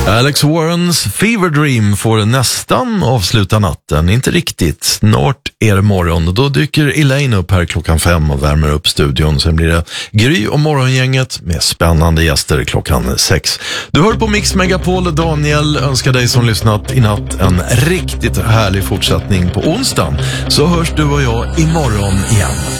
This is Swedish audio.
Alex Warrens Fever Dream får nästan avsluta natten, inte riktigt. Snart är det morgon och då dyker Elaine upp här 5:00 och värmer upp studion. Sen blir det Gry och morgongänget med spännande gäster 6:00. Du hör på Mix Megapol. Daniel önskar dig som lyssnat i natt en riktigt härlig fortsättning på onsdagen. Så hörs du och jag imorgon igen.